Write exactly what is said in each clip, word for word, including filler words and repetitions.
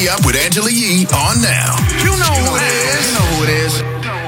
Way Up with Angela Yee on now. You know who it is. You know who it is.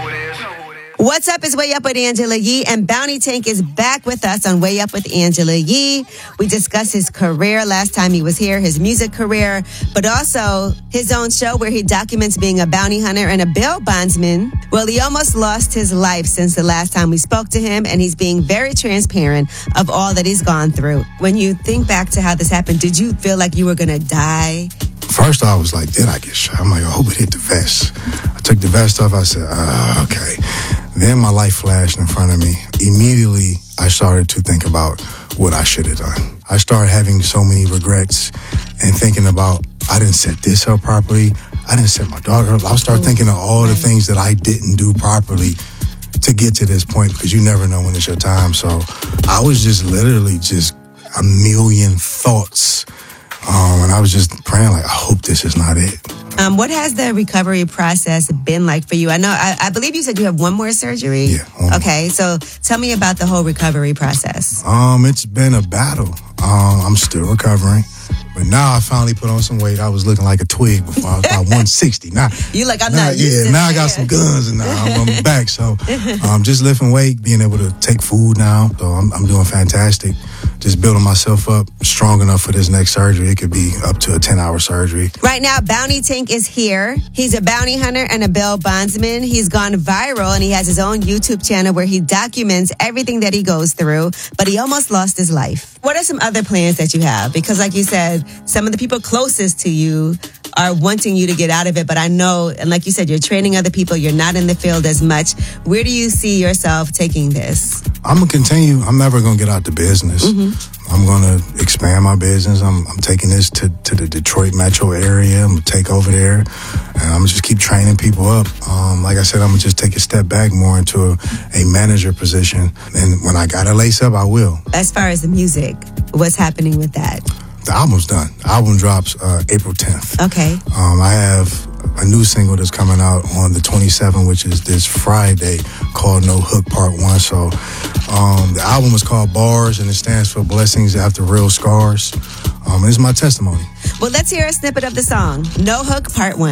What's up? It's Way Up with Angela Yee, and Bounty Tank is back with us on Way Up with Angela Yee. We discussed his career last time he was here, his music career, but also his own show where he documents being a bounty hunter and a bail bondsman. Well, he almost lost his life since the last time we spoke to him, and he's being very transparent of all that he's gone through. When you think back to how this happened, did you feel like you were going to die? First, I was like, did I get shot? I'm like, I hope it hit the vest. I took the vest off. I said, uh, okay. Then my life flashed in front of me. Immediately, I started to think about what I should have done. I started having so many regrets and thinking about, I didn't set this up properly. I didn't set my daughter up. I started thinking of all the things that I didn't do properly to get to this point, because you never know when it's your time. So I was just literally just a million thoughts. Um, and I was just praying, like, I hope this is not it. Um, what has the recovery process been like for you? I know, I, I believe you said you have one more surgery. Yeah. One okay, more. So tell me about the whole recovery process. Um, it's been a battle. Um, I'm still recovering. But now I finally put on some weight. I was looking like a twig before. I was about one sixty. Now, you like, I'm now, not used yeah, to now that. I got some guns and now I'm, I'm back. So um, just lifting weight, being able to take food now. So I'm, I'm doing fantastic. Just building myself up strong enough for this next surgery. It could be up to a ten-hour surgery. Right now, Bounty Tank is here. He's a bounty hunter and a bail bondsman. He's gone viral, and he has his own YouTube channel where he documents everything that he goes through, but he almost lost his life. What are some other plans that you have? Because like you said, some of the people closest to you are wanting you to get out of it, but I know, and like you said, you're training other people, you're not in the field as much. Where do you see yourself taking this? I'm going to continue. I'm never going to get out the business. Mm-hmm. I'm going to expand my business. I'm, I'm taking this to, to the Detroit metro area. I'm going to take over there, and I'm going to just keep training people up. Um, like I said, I'm going to just take a step back more into a, a manager position. And when I got to lace up, I will. As far as the music, what's happening with that? The album's done. The album drops uh, April tenth. Okay. Um, I have a new single that's coming out on the twenty-seventh, which is this Friday, called No Hook Part One. So um, the album is called Bars, and it stands for Blessings After Real Scars. Um, it's my testimony. Well, let's hear a snippet of the song, No Hook Part One.